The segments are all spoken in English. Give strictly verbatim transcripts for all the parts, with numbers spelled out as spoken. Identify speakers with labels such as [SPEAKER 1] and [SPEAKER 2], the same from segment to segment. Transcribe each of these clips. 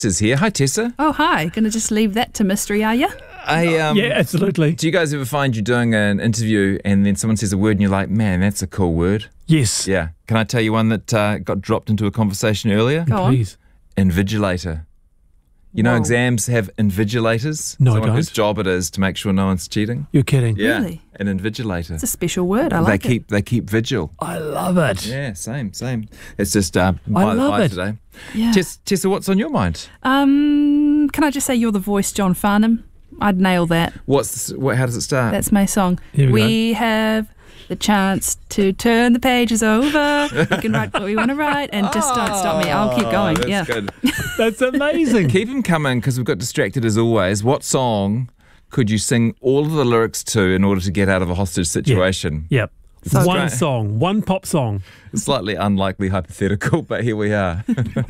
[SPEAKER 1] Tessa's here. Hi, Tessa.
[SPEAKER 2] Oh, hi. Going to just leave that to mystery, are you?
[SPEAKER 1] I, um,
[SPEAKER 3] yeah, absolutely.
[SPEAKER 1] Do you guys ever find you're doing an interview and then someone says a word and you're like, man, that's a cool word?
[SPEAKER 3] Yes.
[SPEAKER 1] Yeah. Can I tell you one that uh, got dropped into a conversation earlier?
[SPEAKER 2] Go on.
[SPEAKER 3] Please.
[SPEAKER 1] Invigilator. You know,
[SPEAKER 2] Whoa.
[SPEAKER 1] exams have invigilators.
[SPEAKER 3] No, I
[SPEAKER 1] Someone
[SPEAKER 3] don't.
[SPEAKER 1] whose job it is to make sure no one's cheating.
[SPEAKER 3] You're kidding.
[SPEAKER 1] Yeah,
[SPEAKER 2] Really?
[SPEAKER 1] an invigilator.
[SPEAKER 2] It's a special word. I
[SPEAKER 1] they
[SPEAKER 2] like
[SPEAKER 1] keep they keep vigil.
[SPEAKER 3] I love it.
[SPEAKER 1] Yeah, same, same. It's just uh, by the
[SPEAKER 3] love
[SPEAKER 1] by
[SPEAKER 3] it.
[SPEAKER 1] today.
[SPEAKER 2] it. Yeah.
[SPEAKER 1] Tess, Tessa, what's on your mind?
[SPEAKER 2] Um, can I just say you're the voice, John Farnham? I'd nail that.
[SPEAKER 1] What's the, what? How does it start?
[SPEAKER 2] That's my song.
[SPEAKER 3] Here we
[SPEAKER 2] we have the chance to turn the pages over. We can write what we want to write, and just don't stop me. I'll keep going.
[SPEAKER 1] Oh, that's
[SPEAKER 2] yeah.
[SPEAKER 1] good.
[SPEAKER 3] That's amazing.
[SPEAKER 1] Keep them coming because we've got distracted as always. What song could you sing all of the lyrics to in order to get out of a hostage situation?
[SPEAKER 3] Yep.
[SPEAKER 1] So
[SPEAKER 3] one
[SPEAKER 1] great.
[SPEAKER 3] song, one pop song.
[SPEAKER 1] Slightly unlikely hypothetical, but here we are.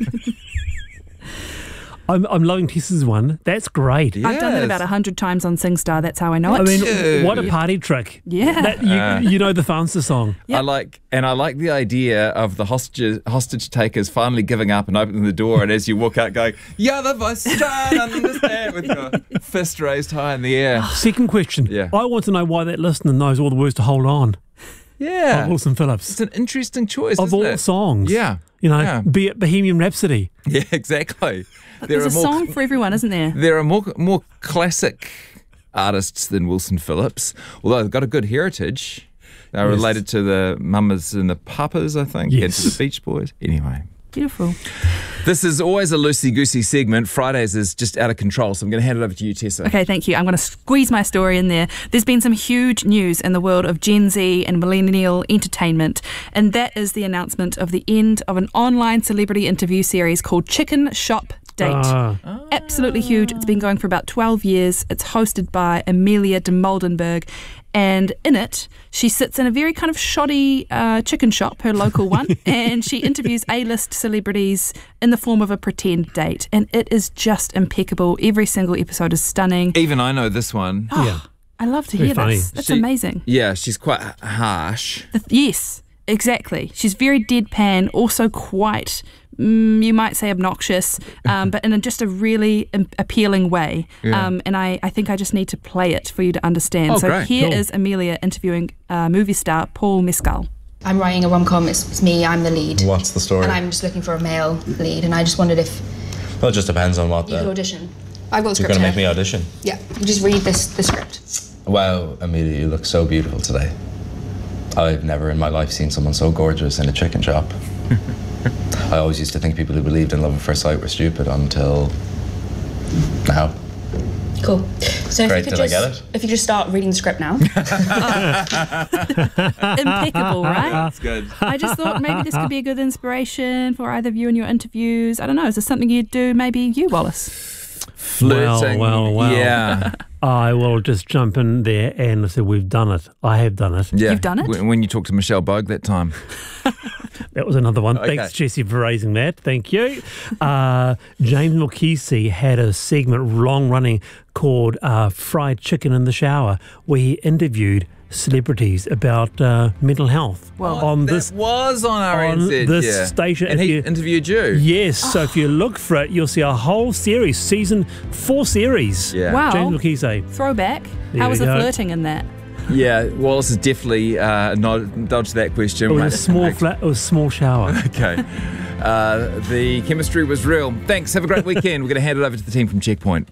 [SPEAKER 3] I'm, I'm loving Tessa's one. That's great.
[SPEAKER 2] I've done it
[SPEAKER 1] Yes.
[SPEAKER 2] about a hundred times on SingStar. That's how I know it.
[SPEAKER 3] I mean,
[SPEAKER 1] Dude.
[SPEAKER 3] what a party trick.
[SPEAKER 2] Yeah.
[SPEAKER 3] That, you,
[SPEAKER 1] Uh.
[SPEAKER 3] you know the Fanster song.
[SPEAKER 2] Yep.
[SPEAKER 1] I like, and I like the idea of the hostage hostage takers finally giving up and opening the door, and as you walk out, going, "You're the voice, trying to understand," with your fist raised high in the air.
[SPEAKER 3] Second question.
[SPEAKER 1] Yeah.
[SPEAKER 3] I want to know why that listener knows all the words to Hold On
[SPEAKER 1] Yeah,
[SPEAKER 3] of Wilson Phillips.
[SPEAKER 1] it's an interesting choice,
[SPEAKER 3] Of
[SPEAKER 1] isn't
[SPEAKER 3] all
[SPEAKER 1] it?
[SPEAKER 3] songs.
[SPEAKER 1] Yeah,
[SPEAKER 3] You know,
[SPEAKER 1] Yeah.
[SPEAKER 3] be it Bohemian Rhapsody.
[SPEAKER 1] yeah, exactly. There
[SPEAKER 2] There's
[SPEAKER 1] are
[SPEAKER 2] a
[SPEAKER 1] more.
[SPEAKER 2] song for everyone, isn't there?
[SPEAKER 1] There are more more classic artists than Wilson Phillips, although they've got a good heritage. They're
[SPEAKER 3] Yes.
[SPEAKER 1] related to the Mamas and the Papas, I think, and
[SPEAKER 3] Yes.
[SPEAKER 1] to the Beach Boys. Anyway.
[SPEAKER 2] Beautiful.
[SPEAKER 1] This is always a loosey-goosey segment. Fridays is just out of control, so I'm going to hand it over to you, Tessa.
[SPEAKER 2] Okay, thank you. I'm going to squeeze my story in there. There's been some huge news in the world of Gen Z and millennial entertainment, and that is the announcement of the end of an online celebrity interview series called Chicken Shop Date.
[SPEAKER 3] Ah.
[SPEAKER 2] Absolutely huge. It's been going for about twelve years. It's hosted by Amelia de Moldenberg. And in it, she sits in a very kind of shoddy uh, chicken shop, her local one, and she interviews A-list celebrities in the form of a pretend date. And it is just impeccable. Every single episode is stunning.
[SPEAKER 1] Even I know this one.
[SPEAKER 3] Yeah.
[SPEAKER 2] I love to
[SPEAKER 3] Very
[SPEAKER 2] hear
[SPEAKER 3] funny.
[SPEAKER 2] this. That's
[SPEAKER 1] She-
[SPEAKER 2] amazing.
[SPEAKER 1] Yeah, she's quite h- harsh.
[SPEAKER 2] The- yes, exactly. She's very deadpan, also quite, mm, you might say, obnoxious, um, but in a, just a really um, appealing way.
[SPEAKER 1] Yeah.
[SPEAKER 2] Um, and I, I think I just need to play it for you to understand.
[SPEAKER 1] Oh,
[SPEAKER 2] so
[SPEAKER 1] great.
[SPEAKER 2] here
[SPEAKER 3] Cool.
[SPEAKER 2] is Amelia interviewing uh, movie star Paul Mescal.
[SPEAKER 4] I'm writing a rom-com, it's, it's me, I'm the lead.
[SPEAKER 5] What's the story?
[SPEAKER 4] And I'm just looking for a male lead, and I just wondered if
[SPEAKER 5] Well, it just depends on what
[SPEAKER 4] you could
[SPEAKER 5] the...
[SPEAKER 4] audition. I've got the
[SPEAKER 5] You're
[SPEAKER 4] script
[SPEAKER 5] going to
[SPEAKER 4] here.
[SPEAKER 5] make me audition?
[SPEAKER 4] Yeah, you just read this the script.
[SPEAKER 5] Wow, Amelia, you look so beautiful today. I've never in my life seen someone so gorgeous in a chicken shop. I always used to think people who believed in love at first sight were stupid until now.
[SPEAKER 4] Cool. So if
[SPEAKER 5] Great,
[SPEAKER 4] you could
[SPEAKER 5] did I
[SPEAKER 4] just,
[SPEAKER 5] get it?
[SPEAKER 4] If you just start reading the script now.
[SPEAKER 2] Impeccable, right?
[SPEAKER 1] That's good.
[SPEAKER 2] I just thought maybe this could be a good inspiration for either of you in your interviews. I don't know. Is this something you'd do? Maybe you, Wallace?
[SPEAKER 1] Flirting.
[SPEAKER 3] Well, well, well.
[SPEAKER 1] Yeah.
[SPEAKER 3] I will just jump in there and say we've done it. I have done it.
[SPEAKER 1] yeah.
[SPEAKER 2] You've done it?
[SPEAKER 1] When when you talked to Michelle Bogue that time.
[SPEAKER 3] That was another one.
[SPEAKER 1] Okay.
[SPEAKER 3] Thanks, Jesse, for raising that. Thank you. Uh, James Mulkesi had a segment long running called uh, Fried Chicken in the Shower, where he interviewed celebrities about uh, mental health
[SPEAKER 2] Well,
[SPEAKER 3] on
[SPEAKER 1] that
[SPEAKER 3] this.
[SPEAKER 1] was on R N Z.
[SPEAKER 3] on this
[SPEAKER 1] yeah.
[SPEAKER 3] station.
[SPEAKER 1] And
[SPEAKER 3] If
[SPEAKER 1] he
[SPEAKER 3] you-
[SPEAKER 1] interviewed you.
[SPEAKER 3] Yes, so if you look for it, you'll see a whole series, season four series.
[SPEAKER 1] Yeah.
[SPEAKER 2] Wow.
[SPEAKER 3] James Mulkesi.
[SPEAKER 2] Throwback.
[SPEAKER 3] There
[SPEAKER 2] How was
[SPEAKER 3] we
[SPEAKER 2] the
[SPEAKER 3] go.
[SPEAKER 2] flirting in that?
[SPEAKER 1] Yeah, Wallace has definitely uh, nod, dodged that question.
[SPEAKER 3] It was a small flat. It was a small shower.
[SPEAKER 1] Okay. Uh, the chemistry was real. Thanks. Have a great weekend. We're going to hand it over to the team from Checkpoint.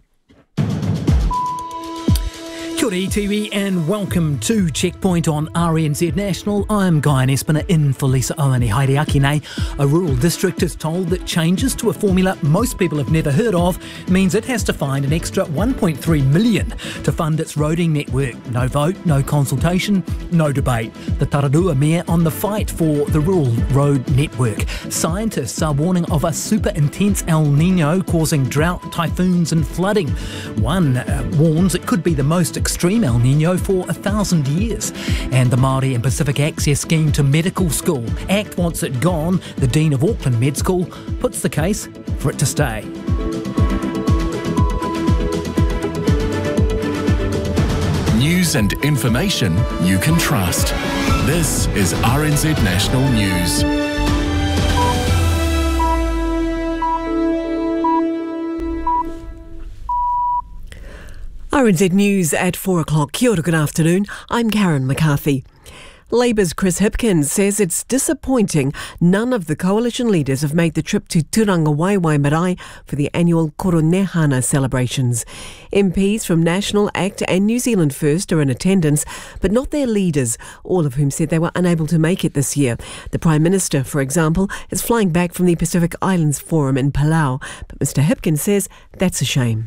[SPEAKER 6] Kia ora T V and welcome to Checkpoint on R N Z National. I'm Guy Espiner in for Lisa Owen. Haere aki nei. A rural district is told that changes to a formula most people have never heard of means it has to find an extra one point three million to fund its roading network. No vote, no consultation, no debate. The Tararua Mayor on the fight for the rural road network. Scientists are warning of a super intense El Nino causing drought, typhoons and flooding. One uh, warns it could be the most extreme El Nino for a thousand years. And the Māori and Pacific Access Scheme to medical school. ACT wants it gone. The Dean of Auckland Med School puts the case for it to stay.
[SPEAKER 7] News and information you can trust. This is R N Z National News.
[SPEAKER 8] R N Z News at four o'clock. Kia ora, good afternoon. I'm Karen McCarthy. Labour's Chris Hipkins says it's disappointing none of the coalition leaders have made the trip to Turanga Waiwai Marae for the annual Koronehana celebrations. M Ps from National, ACT and New Zealand First are in attendance, but not their leaders, all of whom said they were unable to make it this year. The Prime Minister, for example, is flying back from the Pacific Islands Forum in Palau, but Mr Hipkins says that's a shame.